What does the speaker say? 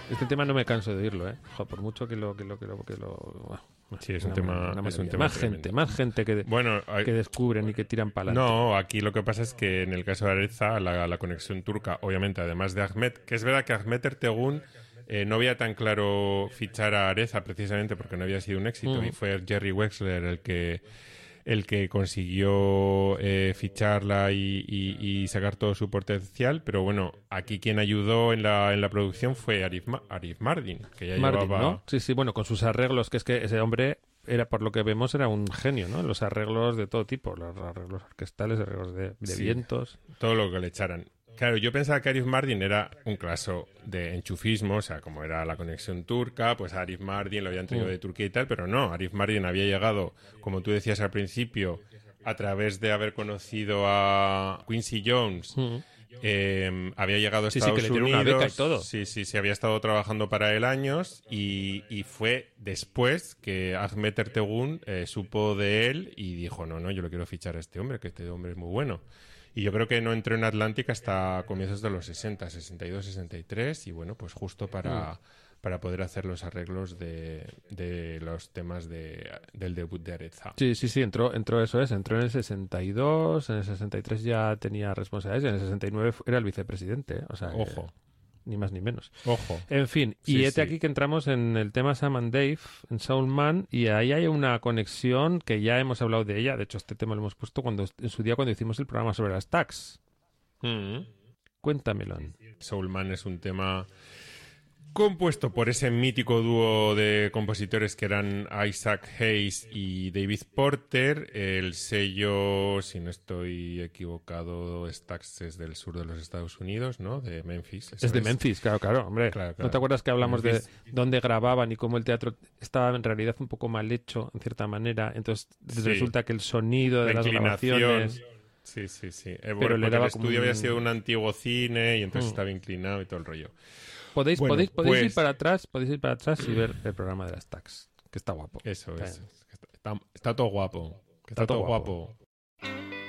Este tema no me canso de oírlo, ¿eh? Joder, por mucho que lo... Sí, es un tema Más gente que descubren y que tiran para adelante. No, aquí lo que pasa es que en el caso de Areza, la conexión turca, obviamente, además de Ahmet, que es verdad que Ahmet Ertegún no había tan claro fichar a Areza precisamente porque no había sido un éxito, y fue Jerry Wexler el que consiguió ficharla y sacar todo su potencial, pero bueno, aquí quien ayudó en la producción fue Arif Mardin, que ya llevaba... ¿no? Sí, bueno, con sus arreglos, que es que ese hombre era, por lo que vemos, era un genio, ¿no? Los arreglos de todo tipo, los arreglos orquestales, arreglos de vientos. Todo lo que le echaran. Claro, yo pensaba que Arif Mardin era un caso de enchufismo, o sea, como era la conexión turca, pues a Arif Mardin lo habían traído de Turquía y tal, pero no, Arif Mardin había llegado, como tú decías al principio, a través de haber conocido a Quincy Jones, había llegado a Estados que le dieron Unidos, una beca y todo. Sí, había estado trabajando para él años y fue después que Ahmet Ertegún supo de él y dijo, no, yo lo quiero fichar a este hombre, que este hombre es muy bueno. Y yo creo que no entró en Atlantic hasta comienzos de los 60, 62, 63, y bueno, pues justo para poder hacer los arreglos de los temas del debut de Areza. Sí, entró eso es, entró en el 62, en el 63 ya tenía responsabilidades, y en el 69 era el vicepresidente, o sea, Ojo. Ni más ni menos. Ojo. En fin, y aquí que entramos en el tema Sam and Dave, en Soul Man, y ahí hay una conexión que ya hemos hablado de ella. De hecho, este tema lo hemos puesto en su día cuando hicimos el programa sobre las tags. Cuéntamelo. Soul Man es un tema compuesto por ese mítico dúo de compositores que eran Isaac Hayes y David Porter. El sello, si no estoy equivocado, Stax es del sur de los Estados Unidos, ¿no? De Memphis. Es de Memphis, claro, hombre. Claro. ¿No te acuerdas que hablamos Memphis, de dónde grababan y cómo el teatro estaba en realidad un poco mal hecho, en cierta manera? Entonces resulta que el sonido de las grabaciones... Sí. Pero le daba el estudio había sido un antiguo cine y entonces estaba inclinado y todo el rollo. Podéis ir para atrás y ver el programa de las tags, que está guapo. Eso es. Está todo guapo. Está todo guapo.